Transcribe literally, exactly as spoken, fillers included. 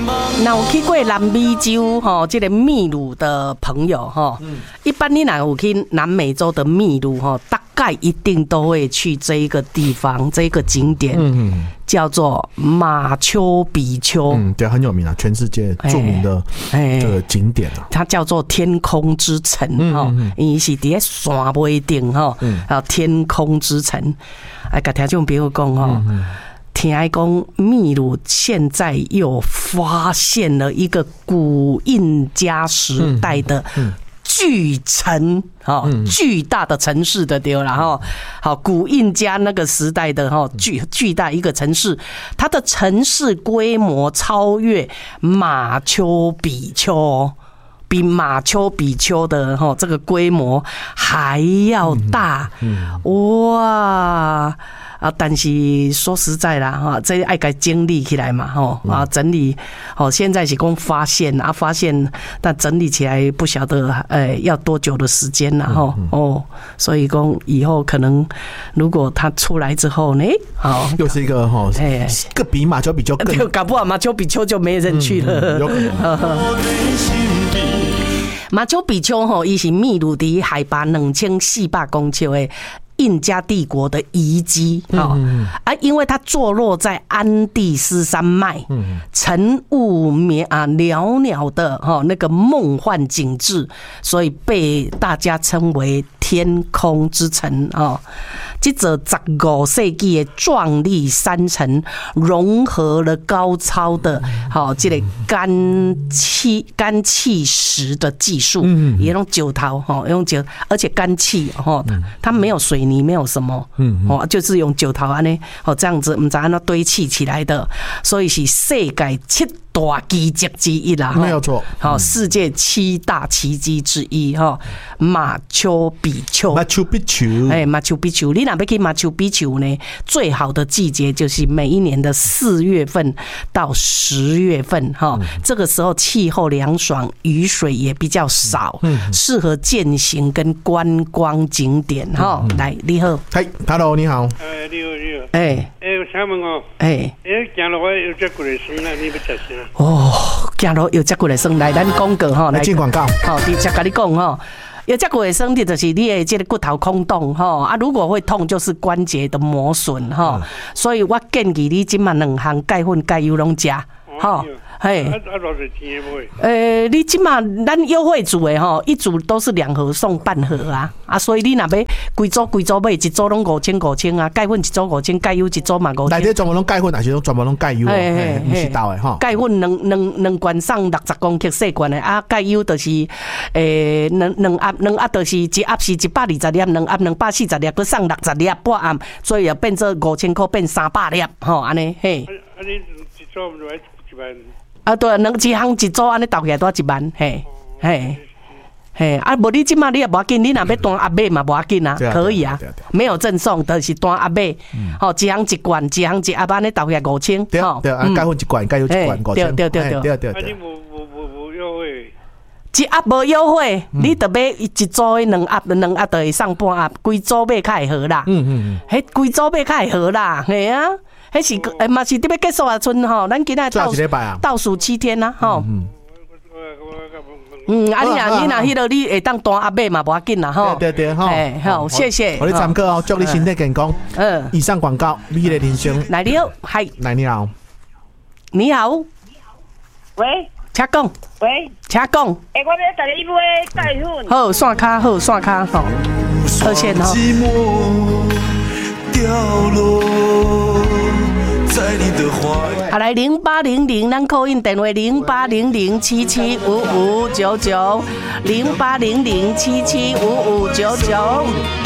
那有去过南美洲吼，这个秘鲁的朋友吼，一般你若有去南美洲的秘鲁吼，大概一定都会去这一个地方，这一个景点，嗯、叫做马丘比丘。 嗯，对，很有名啊，全世界著名的这个景点啊。 它叫做天空之城哈，因为是伫咧山尾顶哈，啊，天空之城。哎，甲听众朋友讲哈。听讲，秘鲁现在又发现了一个古印加时代的巨城，哈，巨大的城市的对啦哈。好，古印加那个时代的哈巨巨大一个城市，它的城市规模超越马丘比丘，比马丘比丘的哈这个规模还要大，哇！啊，但是说实在啦，哈，这爱该整理起来嘛，哈啊，整理，哦，现在是讲发现啊，发现，但整理起来不晓得，呃，要多久的时间啦，哈，哦，所以讲以后可能，如果他出来之后呢，好， 又是一个哈，哎，个比马丘比丘更， 搞不好马丘比丘就没人去了，有可能。马丘比丘吼，伊是秘鲁的海拔两千四百公尺的。印加帝国的遗迹啊，啊，因为它坐落在安第斯山脉，晨雾绵啊袅袅的哈那个梦幻景致，所以被大家称为天空之城啊。这座十五世纪的壮丽山城，融合了高超的好这个干气干气石的技术，也用九桃哈用九，而且干气哈，它没有水。你没有什么，哦，就是用九桃安呢，哦这样子，唔知安那堆砌起来的，所以是世界七大奇迹之一啦， 没有错， 好，世界七大奇迹之一哈，马丘比丘， 马丘比丘， 哎，马丘比丘，你哪要去马丘比丘呢？最好的季节就是每一年的四月份到十月份哈，这个时候气候凉爽，雨水也比较少，适合健行跟观光景点哈。来。你好， 嗨 ，Hello， 你好。 哎，你好，你好。 哎， 哎，我想问哦， 哎， 哎，行路我有只骨来生啦，你要吃啥？ 哦，行路有只骨来生，来咱广告哈， 来进广告。 好，直接跟你讲哈。有这骨生的就是你的这个骨头空洞哈啊，如果会痛就是关节的磨损哈，所以我建议你今嘛两项钙粉钙油拢食哈。嘿，啊啊，多少钱买？呃，你即马咱优惠组的吼，一组都是两盒送半盒啊，啊，所以你若要规组规组买，一组拢五千五千啊，钙粉一组五千，钙油一组嘛五千。 内底全部拢钙粉，还是拢全部拢钙油？嘿，不是豆的吼。 钙粉两两两罐送六十公克细罐的啊，钙油就是诶两两盒两盒就是一盒是一百二十粒，两盒两百四十粒，佮送六十粒半盒，所以也变做五千块变三百粒，吼，安尼嘿。 啊，你一组唔来一万？ 啊，对，两一项一组安尼倒起来多一万，嘿，嘿，嘿，啊，无你即马你也无要紧，你若要单阿买嘛无要紧啊，可以啊，没有赠送，就是单阿买，吼，一项一罐，一项一盒安尼倒起来五千， 吼，对，啊，钙粉一罐，钙油一罐，五千， 对对对对对对。 啊，你无无无无优惠？ 一盒无优惠，你得买一组的两盒，两盒就会送半盒，规组买较会好啦，嗯嗯嗯，迄规组买较会好啦，嘿啊。迄是诶，嘛是特别结束啊，村吼，咱今仔倒倒数七天啦，吼。嗯，啊你若你若迄落你会当单阿买嘛，无要紧啦，吼。 对对对，吼。 哎，好，谢谢。 我哋参考哦，祝你身体健康。嗯。以上广告，美丽人生。 来你好，嗨。 来你好。 你好。 喂。 请讲。 喂。 请讲。 诶，我要带你买钙粉。 好，线卡好，线卡好。抱歉吼。掉落在你的怀。好，来零八零零，咱call in电话零八零零七七五五九九，零八零零七七五五九九。